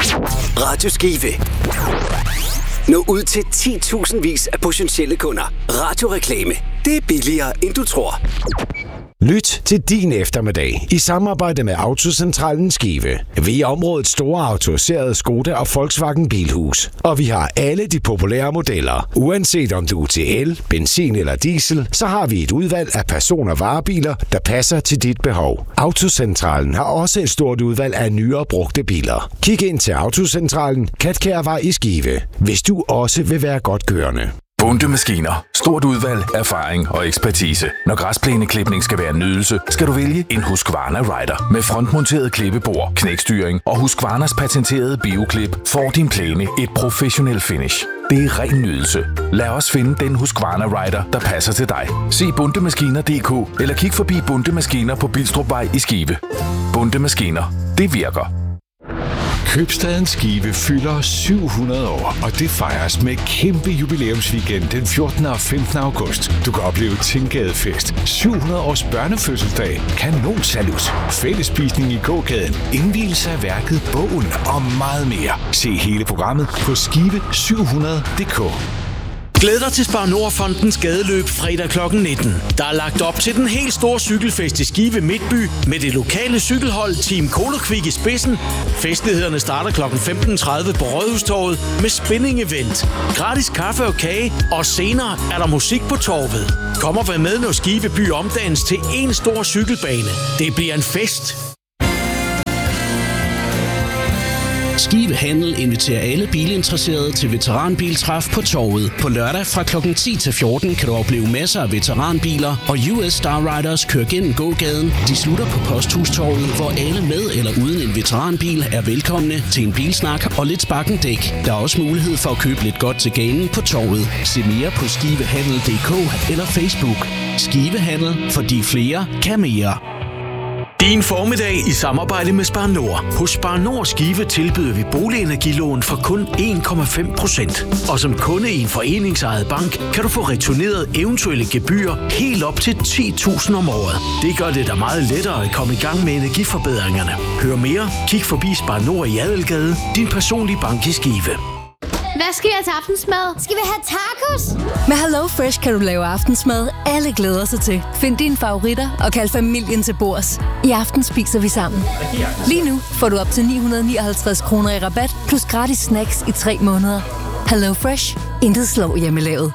Radio Skive. Nå ud til 10.000 vis af potentielle kunder. Radioreklame. Det er billigere, end du tror. Lyt til din eftermiddag i samarbejde med Autocentralen Skive. Vi er områdets store autoriserede Skoda og Volkswagen bilhus. Og vi har alle de populære modeller. Uanset om du er til el, benzin eller diesel, så har vi et udvalg af person- og varebiler, der passer til dit behov. Autocentralen har også et stort udvalg af nyere brugte biler. Kig ind til Autocentralen, Katkærvej i Skive, hvis du også vil være godt kørende. Bunde Maskiner. Stort udvalg, erfaring og ekspertise. Når græsplæneklipning skal være en nydelse, skal du vælge en Husqvarna Rider. Med frontmonteret klippebord, knækstyring og Husqvarnas patenterede bioklip får din plæne et professionelt finish. Det er ren nydelse. Lad os finde den Husqvarna Rider, der passer til dig. Se bundemaskiner.dk eller kig forbi Bunde Maskiner på Bilstrupvej i Skive. Bunde Maskiner. Det virker. Købstaden Skive fylder 700 år, og det fejres med kæmpe jubilæumsweekend den 14. og 15. august. Du kan opleve Tinggadefest, 700 års børnefødselsdag, kanonsalut, fællesspisning i gågaden, indvielse af værket, bogen og meget mere. Se hele programmet på skive700.dk. Glæd dig til Spar Nord-fondens gadeløb fredag kl. 19. Der er lagt op til den helt store cykelfest i Skive Midtby med det lokale cykelhold Team Kolokvik i spidsen. Festlighederne starter kl. 15.30 på Rådhustorvet med spinning-event, gratis kaffe og kage, og senere er der musik på torvet. Kom og vær med, når Skive by omdannes til en stor cykelbane. Det bliver en fest. Skive Handel inviterer alle bilinteresserede til veteranbiltræf på torvet. På lørdag fra kl. 10 til 14 kan du opleve masser af veteranbiler, og US Star Riders kører gennem gågaden. De slutter på Posthustorvet, hvor alle med eller uden en veteranbil er velkomne til en bilsnak og lidt sparken dæk. Der er også mulighed for at købe lidt godt til ganen på torvet. Se mere på skivehandel.dk eller Facebook. Skive Handel, fordi flere kan mere. Din formiddag i samarbejde med Spar Nord. Hos Spar Nord Skive tilbyder vi boligenergilån for kun 1,5%. Og som kunde i en foreningsejet bank, kan du få returneret eventuelle gebyrer helt op til 10.000 om året. Det gør det da meget lettere at komme i gang med energiforbedringerne. Hør mere, kig forbi Spar Nord i Adelgade, din personlige bank i Skive. Hvad skal jeg til aftensmad? Skal vi have tacos? Med Hello Fresh kan du lave aftensmad, alle glæder sig til. Find dine favoritter og kald familien til bords. I aften spiser vi sammen. Lige nu får du op til 959 kroner i rabat, plus gratis snacks i 3 måneder. Hello Fresh. Intet slår hjemmelavet.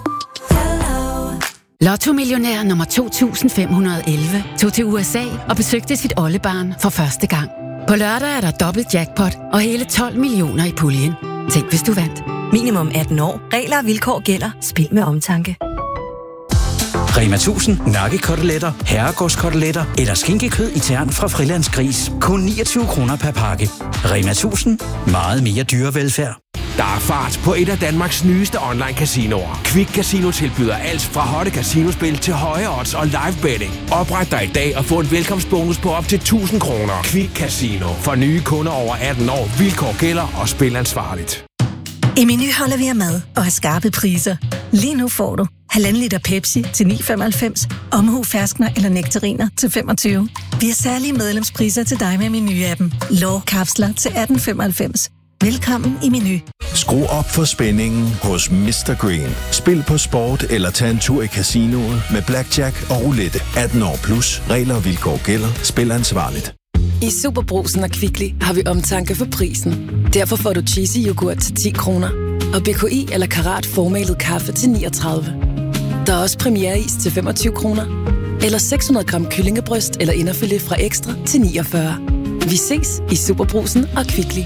Lotto-millionær nummer 2511 tog til USA og besøgte sit oldebarn for første gang. På lørdag er der dobbelt jackpot og hele 12 millioner i puljen. Tænk, hvis du vandt. Minimum 18 år. Regler og vilkår gælder. Spil med omtanke. Rema 1000 nakkekoteletter, herregårdskoteletter eller skinkekød i tern fra Frilands Gris. Kun 29 kroner per pakke. Rema 1000. Meget mere dyrevelfærd. Der er fart på et af Danmarks nyeste online casinoer. Quick Casino tilbyder alt fra hotte casinospil til høje odds og live betting. Opret dig i dag og få en velkomstbonus på op til 1.000 kroner. Quick Casino. For nye kunder over 18 år. Vilkår gælder og spil ansvarligt. I Meny holder vi af mad og har skarpe priser. Lige nu får du 1,5 liter Pepsi til 9,95, omhu ferskner eller nektariner til 25. Vi har særlige medlemspriser til dig med Meny-appen. Lårkapsler til 18,95. Velkommen i Meny. Skru op for spændingen hos Mr. Green. Spil på sport eller tag en tur i casinoet med blackjack og roulette. 18 år plus. Regler og vilkår gælder. Spil ansvarligt. I Superbrugsen og Kvickly har vi omtanke for prisen. Derfor får du cheesy yoghurt til 10 kroner. Og BKI eller Karat formalet kaffe til 39. Der er også premiereis til 25 kroner. Eller 600 gram kyllingebryst eller inderfilet fra Ekstra til 49. Vi ses i Superbrugsen og Kvickly.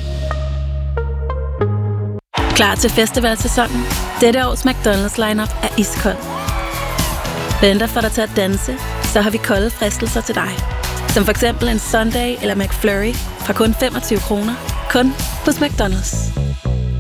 Klar til festivalsæsonen? Dette års McDonald's lineup er iskold. Venter for dig til at danse, så har vi kolde fristelser til dig. Som for eksempel en Sunday eller McFlurry fra kun 25 kroner. Kun hos McDonald's.